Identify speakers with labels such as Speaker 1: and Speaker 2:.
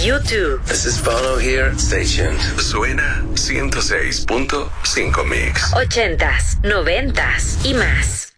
Speaker 1: YouTube.
Speaker 2: This is Bono here. Stay tuned.
Speaker 3: Suena 106.5 Mix.
Speaker 1: 80s, 90s y más.